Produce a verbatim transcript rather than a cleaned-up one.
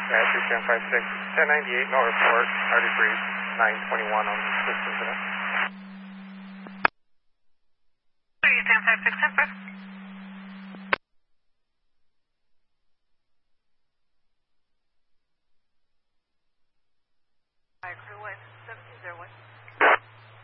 Yeah, three seven five six, ten ninety-eight, no report, already breached, nine twenty-one on the system today. three seven five six, ten five.